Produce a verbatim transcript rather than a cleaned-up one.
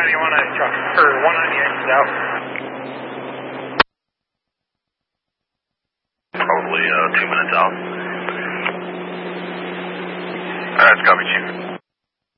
ninety-one is drop, or one ninety-eight is out. Probably uh, two minutes out. Alright, copy, Chief.